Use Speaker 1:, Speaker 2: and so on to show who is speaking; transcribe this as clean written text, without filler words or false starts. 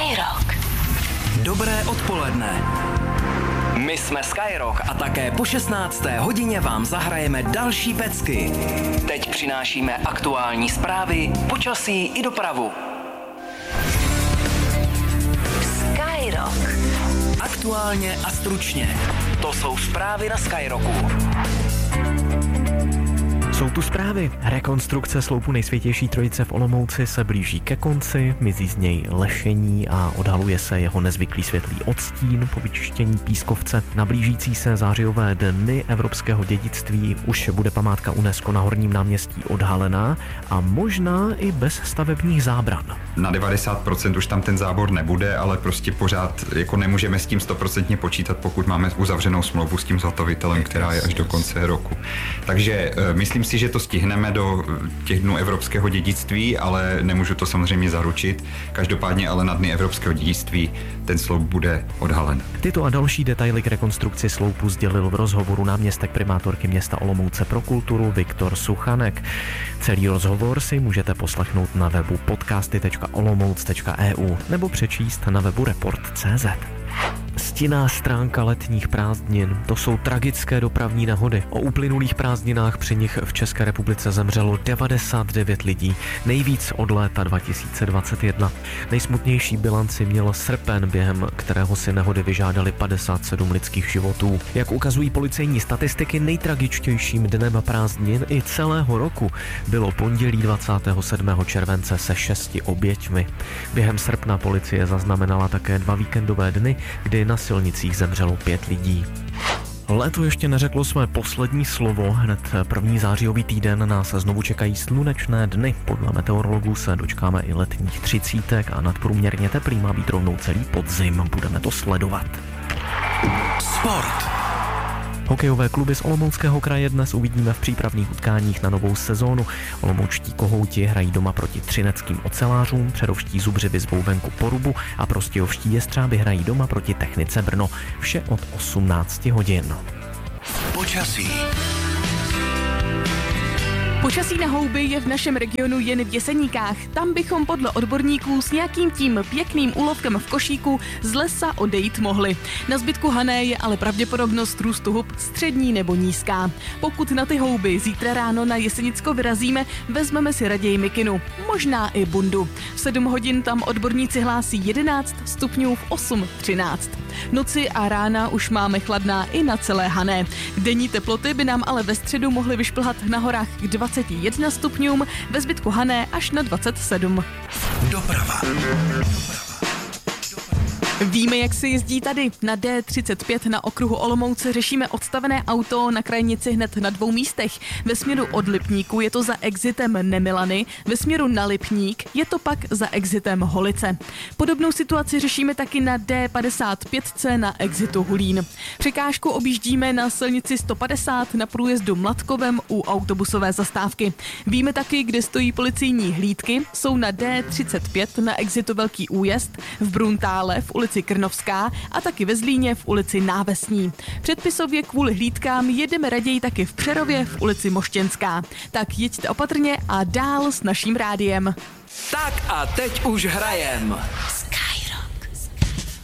Speaker 1: Skyrock.
Speaker 2: Dobré odpoledne. My jsme Skyrock a také po 16. hodině vám zahrajeme další pecky. Teď přinášíme aktuální zprávy, počasí i dopravu.
Speaker 1: Skyrock.
Speaker 2: Aktuálně a stručně. To jsou zprávy na Skyrocku.
Speaker 3: Jsou tu zprávy. Rekonstrukce sloupu Nejsvětější trojice v Olomouci se blíží ke konci, mizí z něj lešení a odhaluje se jeho nezvyklý světlý odstín po vyčištění pískovce. Na blížící se zářijové dny evropského dědictví už bude památka UNESCO na Horním náměstí odhalená a možná i bez stavebních zábran.
Speaker 4: Na 90% už tam ten zábor nebude, ale prostě pořád jako nemůžeme s tím 100% počítat, pokud máme uzavřenou smlouvu s tím zhotovitelem, která je až do konce roku. Takže myslím si, že to stihneme do těch dnů evropského dědictví, ale nemůžu to samozřejmě zaručit. Každopádně ale na dny evropského dědictví ten sloup bude odhalen.
Speaker 3: Tyto a další detaily k rekonstrukci sloupu sdělil v rozhovoru náměstek primátorky města Olomouce pro kulturu Viktor Suchanek. Celý rozhovor si můžete poslechnout na webu podcasty.olomouc.eu nebo přečíst na webu report.cz. Stinná stránka letních prázdnin, to jsou tragické dopravní nehody. O uplynulých prázdninách při nich v České republice zemřelo 99 lidí, nejvíc od léta 2021. Nejsmutnější bilanci měl srpen, během kterého si nehody vyžádali 57 lidských životů. Jak ukazují policejní statistiky, nejtragičtějším dnem prázdnin i celého roku bylo pondělí 27. července se 6 oběťmi. Během srpna policie zaznamenala také 2 víkendové dny, kdy na silnicích zemřelo 5 lidí. Léto ještě neřeklo své poslední slovo. Hned první zářijový týden nás znovu čekají slunečné dny. Podle meteorologů se dočkáme i letních 30 a nadprůměrně teplý má být rovnou celý podzim. Budeme to sledovat.
Speaker 2: Sport.
Speaker 3: Hokejové kluby z Olomouckého kraje dnes uvidíme v přípravných utkáních na novou sezónu. Olomoučtí kohouti hrají doma proti třineckým ocelářům, přerovští Zubři vyzvou venku Porubu a prostějovští Jestřáby hrají doma proti Technice Brno. Vše od 18 hodin.
Speaker 2: Počasí.
Speaker 5: Počasí na houby je v našem regionu jen v Jeseníkách. Tam bychom podle odborníků s nějakým tím pěkným úlovkem v košíku z lesa odejít mohli. Na zbytku Hané je ale pravděpodobnost růstu hub střední nebo nízká. Pokud na ty houby zítra ráno na Jesenicko vyrazíme, vezmeme si raději mikinu, možná i bundu. V 7 hodin tam odborníci hlásí 11 stupňů, v 8 13. Noci a rána už máme chladná i na celé Hané. Denní teploty by nám ale ve středu mohly vyšplhat na horách k 21 stupňům, ve zbytku Hané až na 27.
Speaker 2: Doprava.
Speaker 5: Víme, jak se jezdí tady. Na D35 na okruhu Olomouce řešíme odstavené auto na krajnici hned na 2 místech. Ve směru od Lipníku je to za exitem Nemilany, ve směru na Lipník je to pak za exitem Holice. Podobnou situaci řešíme taky na D55 na exitu Hulín. Překážku objíždíme na silnici 150 na průjezdu Mladkovem u autobusové zastávky. Víme taky, kde stojí policejní hlídky, jsou na D35 na exitu Velký Újezd, v Bruntále v ulici Krnovská a taky ve Zlíně v ulici Návesní. Předpisově kvůli hlídkám jedeme raději taky v Přerově v ulici Moštěnská. Tak jeďte opatrně a dál s naším rádiem.
Speaker 2: Tak a teď už hrajem.